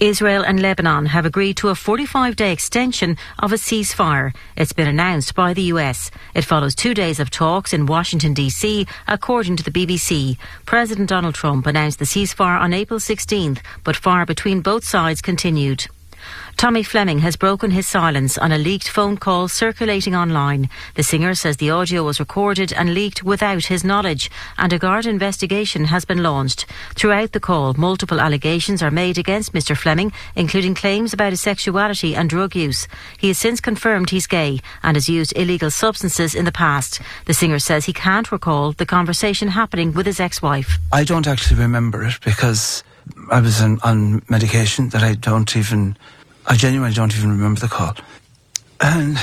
Israel and Lebanon have agreed to a 45-day extension of a ceasefire. It's been announced by the US. It follows 2 days of talks in Washington, D.C., according to the BBC. President Donald Trump announced the ceasefire on April 16th, but fire between both sides continued. Tommy Fleming has broken his silence on a leaked phone call circulating online. The singer says the audio was recorded and leaked without his knowledge, and a Garda investigation has been launched. Throughout the call, multiple allegations are made against Mr Fleming, including claims about his sexuality and drug use. He has since confirmed he's gay and has used illegal substances in the past. The singer says he can't recall the conversation happening with his ex-wife. I don't actually remember it because I was on medication that I genuinely don't even remember the call. And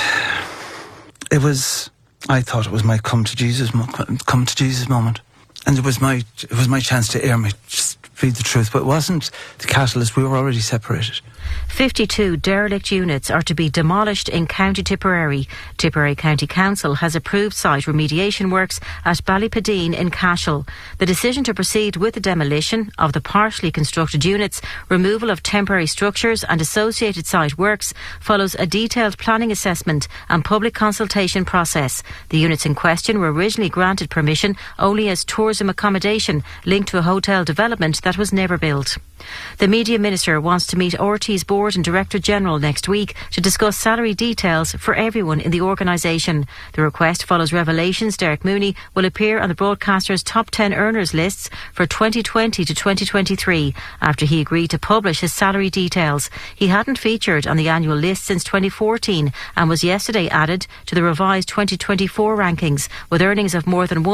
I thought it was my come to Jesus moment. And it was my chance to just read the truth, but it wasn't the catalyst. We were already separated. 52 derelict units are to be demolished in County Tipperary. Tipperary County Council has approved site remediation works at Ballypadeen in Cashel. The decision to proceed with the demolition of the partially constructed units, removal of temporary structures and associated site works follows a detailed planning assessment and public consultation process. The units in question were originally granted permission only as tourism accommodation linked to a hotel development that was never built. The Media Minister wants to meet RT's Board and Director General next week to discuss salary details for everyone in the organisation. The request follows revelations Derek Mooney will appear on the broadcaster's top 10 earners lists for 2020 to 2023 after he agreed to publish his salary details. He hadn't featured on the annual list since 2014 and was yesterday added to the revised 2024 rankings with earnings of more than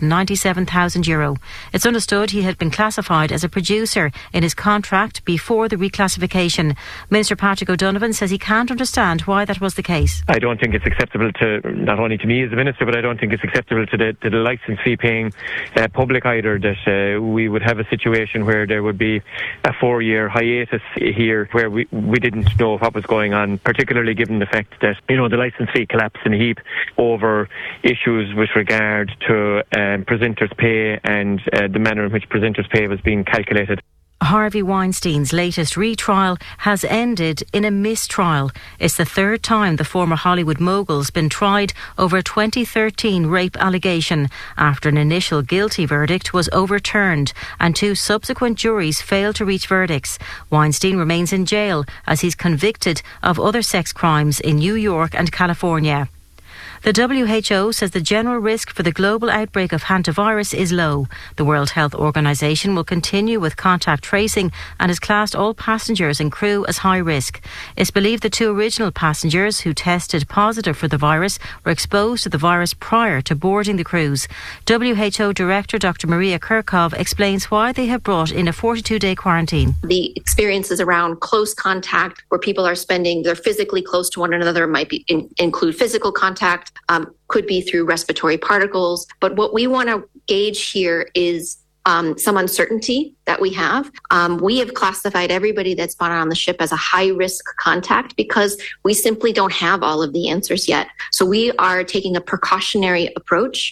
€197,000. It's understood he had been classified as a producer in his contract before the reclassification. Minister Patrick O'Donovan says he can't understand why that was the case. I don't think it's acceptable to, not only to me as a minister, but I don't think it's acceptable to the licence fee paying public either, that we would have a situation where there would be a 4-year hiatus here where we didn't know what was going on, particularly given the fact that, the licence fee collapsed in a heap over issues with regard to presenters' pay and the manner in which presenters' pay was being calculated. Harvey Weinstein's latest retrial has ended in a mistrial. It's the third time the former Hollywood mogul's been tried over a 2013 rape allegation after an initial guilty verdict was overturned and 2 subsequent juries failed to reach verdicts. Weinstein remains in jail as he's convicted of other sex crimes in New York and California. The WHO says the general risk for the global outbreak of hantavirus is low. The World Health Organization will continue with contact tracing and has classed all passengers and crew as high risk. It's believed the 2 original passengers who tested positive for the virus were exposed to the virus prior to boarding the cruise. WHO Director Dr. Maria Kirchhoff explains why they have brought in a 42-day quarantine. The experiences around close contact where people they're physically close to one another, might include physical contact, could be through respiratory particles. But what we want to gauge here is some uncertainty that we have. We have classified everybody that's been on the ship as a high-risk contact because we simply don't have all of the answers yet. So we are taking a precautionary approach.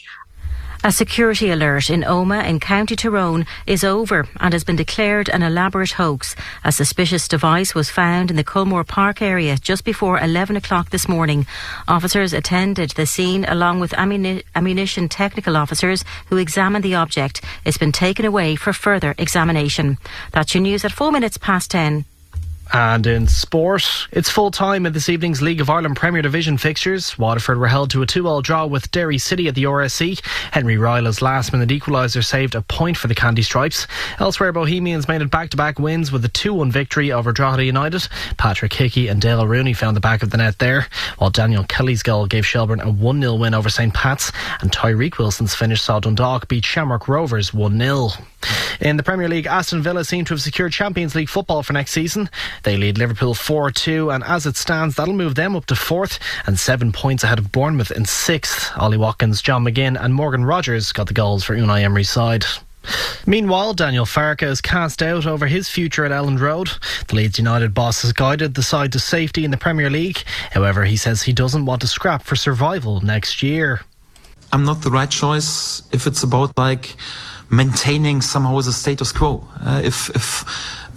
A security alert in Omagh in County Tyrone is over and has been declared an elaborate hoax. A suspicious device was found in the Culmore Park area just before 11 o'clock this morning. Officers attended the scene along with ammunition technical officers who examined the object. It's been taken away for further examination. That's your news at 4 minutes past 10. And in sport, it's full time in this evening's League of Ireland Premier Division fixtures. Waterford were held to a 2-2 draw with Derry City at the RSC. Henry Ryla's last-minute equaliser saved a point for the Candy Stripes. Elsewhere, Bohemians made it back-to-back wins with a 2-1 victory over Drogheda United. Patrick Hickey and Dale Rooney found the back of the net there, while Daniel Kelly's goal gave Shelbourne a 1-0 win over St Pat's, and Tyreek Wilson's finish saw Dundalk beat Shamrock Rovers 1-0. In the Premier League, Aston Villa seem to have secured Champions League football for next season. They lead Liverpool 4-2, and as it stands, that'll move them up to 4th and 7 points ahead of Bournemouth in 6th. Ollie Watkins, John McGinn and Morgan Rogers got the goals for Unai Emery's side. Meanwhile, Daniel Farke is cast out over his future at Elland Road. The Leeds United boss has guided the side to safety in the Premier League. However, he says he doesn't want to scrap for survival next year. I'm not the right choice if it's about maintaining somehow the status quo. If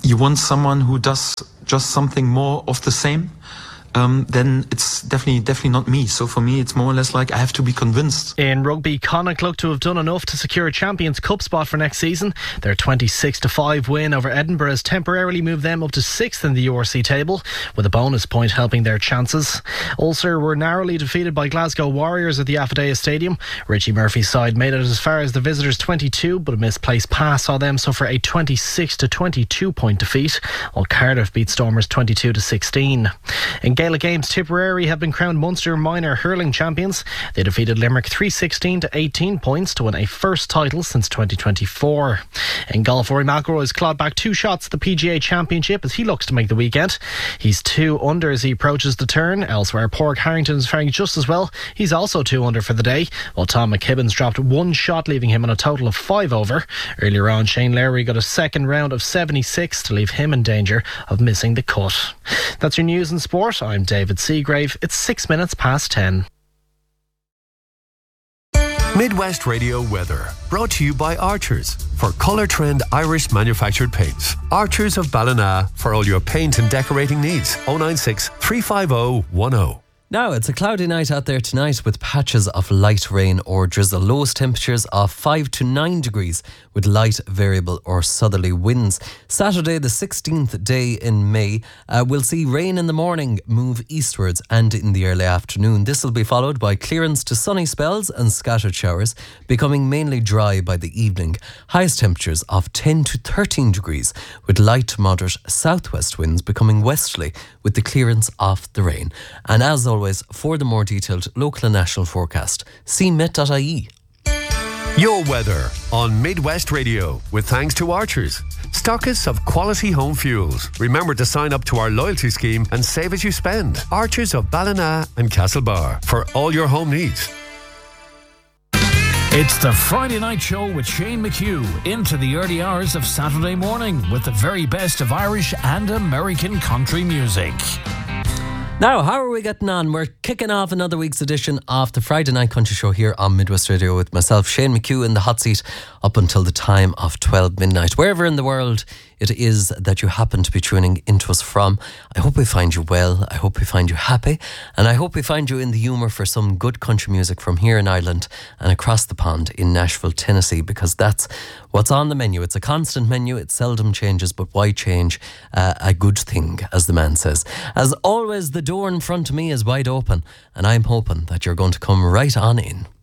you want someone who does just something more of the same, then it's definitely not me. So for me, it's more or less like I have to be convinced. In rugby, Connacht look to have done enough to secure a Champions Cup spot for next season. Their 26-5 win over Edinburgh has temporarily moved them up to 6th in the URC table, with a bonus point helping their chances. Ulster were narrowly defeated by Glasgow Warriors at the Affidea Stadium. Richie Murphy's side made it as far as the visitors' 22, but a misplaced pass saw them suffer a 26-22 point defeat, while Cardiff beat Stormers 22-16. In Gaelic games, Tipperary have been crowned Munster minor hurling champions. They defeated Limerick 316-18 points to win a first title since 2024. In golf, Rory McIlroy has clawed back 2 shots at the PGA Championship as he looks to make the weekend. He's 2 under as he approaches the turn. Elsewhere, Pádraig Harrington is faring just as well. He's also 2 under for the day, while Tom McKibben's dropped 1 shot, leaving him on a total of 5 over. Earlier on, Shane Lowry got a second round of 76 to leave him in danger of missing the cut. That's your news and sport. I'm David Seagrave. It's 6 minutes past 10. Midwest Radio weather, brought to you by Archers for Colour Trend Irish manufactured paints. Archers of Ballina for all your paint and decorating needs. 096 350 10. Now, it's a cloudy night out there tonight with patches of light rain or drizzle. Lowest temperatures of 5 to 9 degrees with light variable or southerly winds. Saturday, the 16th day in May, we'll see rain in the morning move eastwards and in the early afternoon. This will be followed by clearance to sunny spells and scattered showers, becoming mainly dry by the evening. Highest temperatures of 10 to 13 degrees with light to moderate southwest winds becoming westerly with the clearance of the rain. And as always, for the more detailed local and national forecast, see met.ie. Your weather on Midwest Radio with thanks to Archers, stockists of quality home fuels. Remember to sign up to our loyalty scheme and save as you spend. Archers of Ballina and Castlebar for all your home needs. It's the Friday Night Show with Shane McHugh into the early hours of Saturday morning with the very best of Irish and American country music. Now, how are we getting on? We're kicking off another week's edition of the Friday Night Country Show here on Midwest Radio with myself, Shane McHugh, in the hot seat up until the time of 12 midnight. Wherever in the world it is that you happen to be tuning into us from, I hope we find you well, I hope we find you happy, and I hope we find you in the humour for some good country music from here in Ireland and across the pond in Nashville, Tennessee, because that's what's on the menu. It's a constant menu, it seldom changes, but why change a good thing, as the man says. As always, the door in front of me is wide open, and I'm hoping that you're going to come right on in.